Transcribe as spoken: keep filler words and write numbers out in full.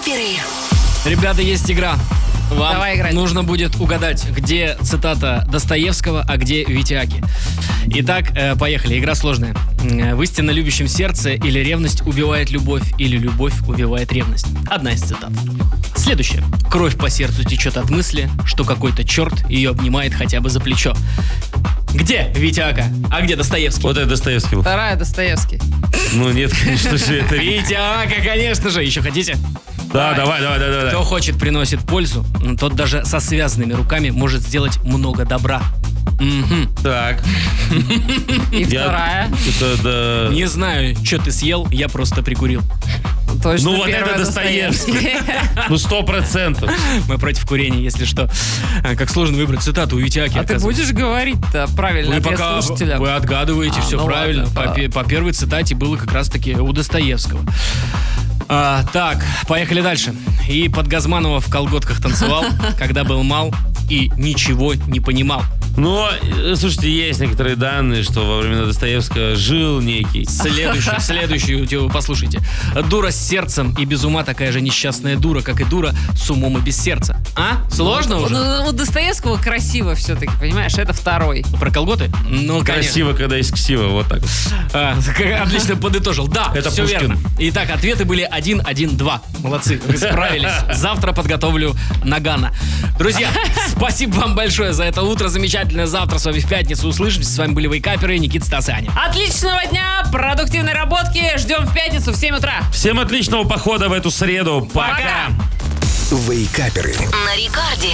Вейкаперы. Ребята, есть игра. Вам Давай играть. нужно будет угадать, где цитата Достоевского, а где Витяки. Итак, э, поехали. Игра сложная. Э, В истинно любящем сердце или ревность убивает любовь, или любовь убивает ревность. Одна из цитат. Следующая. Кровь по сердцу течет от мысли, что какой-то черт ее обнимает хотя бы за плечо. Где Витяка, а где Достоевский? Вот это Достоевский был. Вторая Достоевский. Ну нет, конечно же, это... Витяка, конечно же. Еще хотите? Да, давай, давай, давай, давай. Кто хочет, приносит пользу, но тот даже со связанными руками может сделать много добра. Мгм. Так. И Я- вторая. Это, да... Не знаю, что ты съел, я просто прикурил. Точно Ну вот это первая Достоевский. Ну сто процентов. Мы против курения, если что. А, Как сложно выбрать цитату у Витяки. А ты оказывается. будешь говорить-то правильно Вы ответ пока слушателям? вы отгадываете, А, все ну правильно. ладно, по, да. пе- по первой цитате было как раз-таки у Достоевского. А, так, поехали дальше. И под Газманова в колготках танцевал, когда был мал и ничего не понимал. Но, э, слушайте, есть некоторые данные, что во времена Достоевского жил некий. Следующий, следующий, типа, послушайте. Дура с сердцем и без ума такая же несчастная дура, как и дура с умом и без сердца. А? Сложно уже? Ну, у Достоевского красиво все-таки, понимаешь? Это второй. Про колготы? Ну, конечно. Красиво, когда есть ксива, вот так вот. А, как отлично подытожил. Да, Это все Пушкин. верно. Итак, ответы были один один два. Молодцы, вы справились. Завтра подготовлю Нагана. Друзья, спасибо вам большое за это утро. Замечательное. Завтра с вами в пятницу услышимся. С вами были Вейкаперы, Никита, Стас и Аня. Отличного дня, продуктивной работки. Ждем в пятницу в семь утра. Всем отличного похода в эту среду. Пока! Вейкаперы. На рекорде.